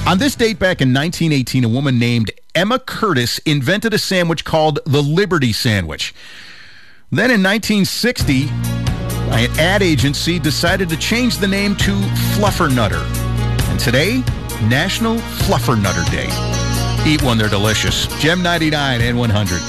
On this date back in 1918, a woman named Emma Curtis invented a sandwich called the Liberty Sandwich. Then in 1960, an ad agency decided to change the name to Fluffernutter. And today, National Fluffernutter Day. Eat one, they're delicious. Gem 99 and 100.